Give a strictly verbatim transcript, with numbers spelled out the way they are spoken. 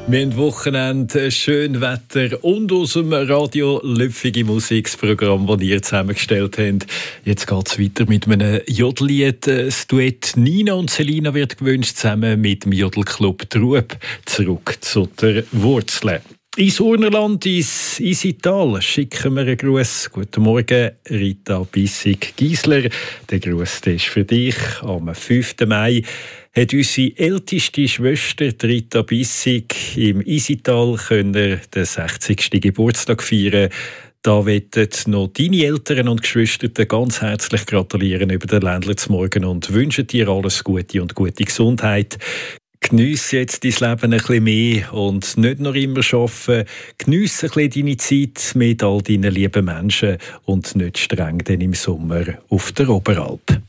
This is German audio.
Wir haben Wochenende, schön Wetter und aus dem Radio Löpfige Musikprogramm, das ihr zusammengestellt habt. Jetzt geht es weiter mit einem Jodellied. Das Duett Nina und Selina wird gewünscht, zusammen mit dem Jodelclub Trub. Zurück zu den Wurzeln. Ins Urnerland, ins Isital schicken wir einen Gruß. Guten Morgen, Rita Bissig-Giesler. Der Gruß ist für dich. Am fünften Mai hat unsere älteste Schwester Rita Bissig im Isital den sechzigsten Geburtstag feiern. Da wollen noch deine Eltern und Geschwister ganz herzlich gratulieren über den Ländler zum Morgen und wünschen dir alles Gute und gute Gesundheit. Geniesse jetzt dein Leben ein bisschen mehr und nicht noch immer arbeiten. Geniesse ein bisschen deine Zeit mit all deinen lieben Menschen und nicht streng dann im Sommer auf der Oberalp.